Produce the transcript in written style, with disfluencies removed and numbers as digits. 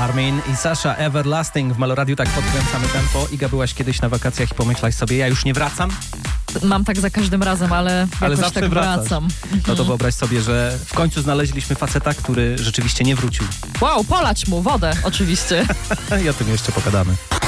Armin i Sasha Everlasting w Meloradiu. Tak podkręcamy tempo. Iga, byłaś kiedyś na wakacjach i pomyślałaś sobie, ja już nie wracam? Mam tak za każdym razem, ale jakoś zawsze tak wracasz. wracam. No to wyobraź sobie, że w końcu znaleźliśmy faceta, który rzeczywiście nie wrócił. Wow, polać mu wodę oczywiście. I o tym jeszcze pogadamy.